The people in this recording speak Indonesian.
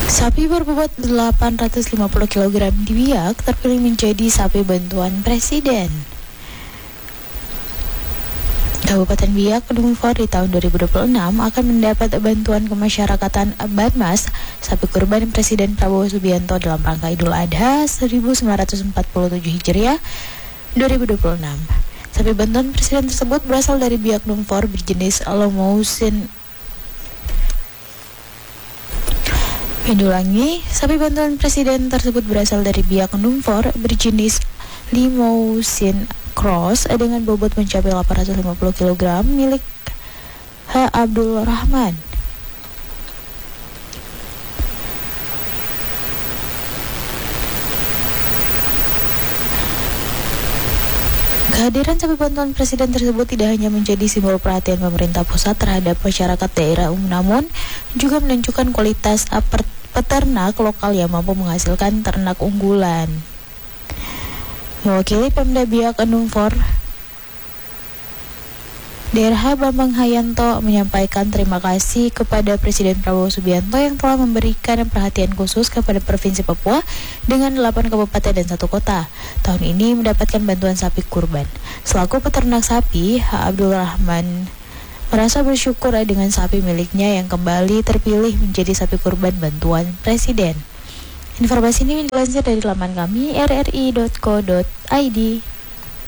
Sapi berbobot 850 kg di Biak terpilih menjadi sapi bantuan Presiden. Kabupaten Biak, Dumfor di tahun 2026 akan mendapat bantuan kemasyarakatan Banmas sapi kurban Presiden Prabowo Subianto dalam rangka Idul Adha 1947 Hijriah 2026. Sapi bantuan Presiden tersebut berasal dari Biak Dumfor berjenis Limousin. Sapi bantuan Presiden tersebut berasal dari Biak Dumfor berjenis Limousin Cross dengan bobot mencapai 850 kg milik H. Abdul Rahman. Kehadiran sapi bantuan Presiden tersebut tidak hanya menjadi simbol perhatian pemerintah pusat terhadap masyarakat daerah namun juga menunjukkan kualitas peternak lokal yang mampu menghasilkan ternak unggulan. Mewakili Pemda Biak Dumfor, DRH Bambang Hayanto menyampaikan terima kasih kepada Presiden Prabowo Subianto yang telah memberikan perhatian khusus kepada Provinsi Papua dengan 8 kabupaten dan 1 kota. Tahun ini mendapatkan bantuan sapi kurban. Selaku peternak sapi, H. Abdul Rahman merasa bersyukur dengan sapi miliknya yang kembali terpilih menjadi sapi kurban bantuan Presiden. Informasi ini dilansir dari laman kami rri.co.id.